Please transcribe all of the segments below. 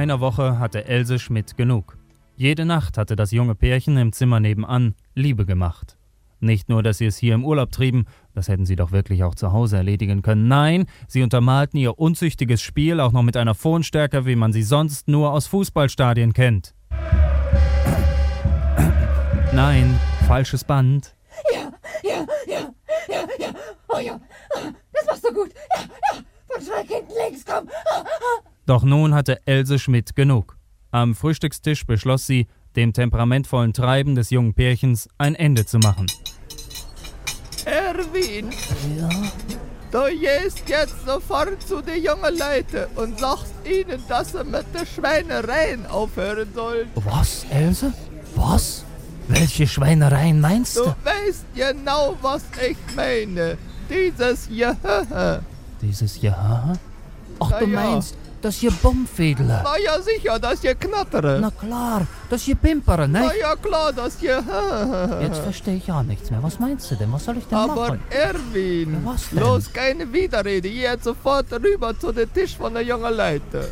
einer Woche hatte Else Schmidt genug. Jede Nacht hatte das junge Pärchen im Zimmer nebenan Liebe gemacht. Nicht nur, dass sie es hier im Urlaub trieben, das hätten sie doch wirklich auch zu Hause erledigen können. Nein, sie untermalten ihr unzüchtiges Spiel auch noch mit einer Tonstärke, wie man sie sonst nur aus Fußballstadien kennt. Nein, falsches Band. Ja. Oh ja, das machst du gut. Ja, von schräg hinten links, komm. Doch nun hatte Else Schmidt genug. Am Frühstückstisch beschloss sie, dem temperamentvollen Treiben des jungen Pärchens ein Ende zu machen. Erwin, Ja? du gehst jetzt sofort zu den jungen Leuten und sagst ihnen, dass sie mit der Schweinereien aufhören sollen. Was, Else? Was? Welche Schweinereien meinst Du du? weißt genau, was ich meine. Dieses Jehöhe. Dieses Ja? Ach, du Ja. meinst, das hier Bummfädler. Na ja, sicher, das hier knattere. Na klar, das hier Pimpere, Na ne? ja, klar, das Jehöhe. Jetzt verstehe ich ja nichts mehr. Was meinst du denn? Was soll ich denn Aber machen? Erwin, Ja, was denn? bloß keine Widerrede. Geh jetzt sofort rüber zu dem Tisch von der jungen Leute.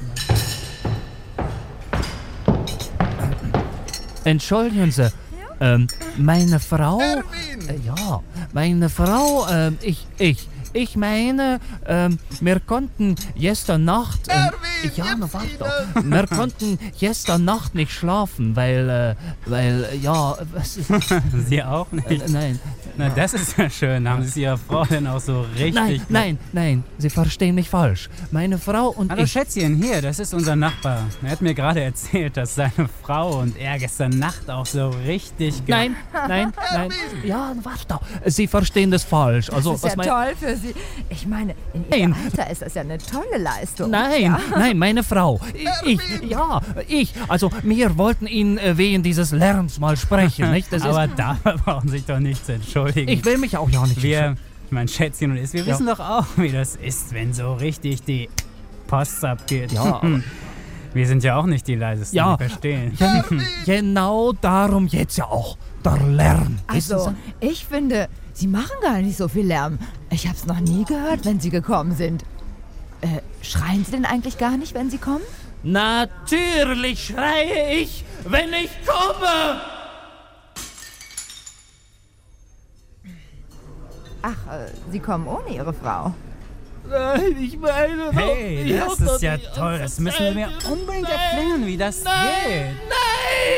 Entschuldigen Sie, meine Frau... Erwin! Ja, meine Frau, ich meine, wir konnten gestern Nacht... Erwin, ja, na gib's warte ihnen! doch. Wir konnten gestern Nacht nicht schlafen, weil, ja, was ist... Sie auch nicht? Nein, Na, das ist ja schön. Haben Sie es Ihrer Frau denn auch so richtig... nein, Sie verstehen mich falsch. Meine Frau und Hallo ich... Schätzchen, hier, das ist unser Nachbar. Er hat mir gerade erzählt, dass seine Frau und er gestern Nacht auch so richtig... Nein. Ja, warte doch. Sie verstehen das falsch. Also, Das ist ja toll für Sie. Ich meine, in Ihrem Alter ist das ja eine tolle Leistung. Nein, meine Frau. Ich. Also, wir wollten Ihnen wegen dieses Lärms mal sprechen, nicht? Das Aber ist, dafür brauchen Sie sich doch nicht zu entschuldigen. ich will mich auch ja nicht... Mein Schätzchen und ich, wir wissen doch auch, wie das ist, wenn so richtig die Post abgeht. Ja, aber- Wir sind ja auch nicht die leisesten, Ja. wir verstehen. Genau darum jetzt ja auch. Der Lärm. Wissen Also, ich finde, Sie machen gar nicht so viel Lärm. Ich hab's noch nie gehört, wenn Sie gekommen sind. Schreien Sie denn eigentlich gar nicht, wenn Sie kommen? Sie? Natürlich schreie ich, wenn ich komme. Ach, Sie kommen ohne Ihre Frau. Nein, ich meine... Hey, das ist ja toll. Das müssen wir mir unbedingt erklären, wie das geht.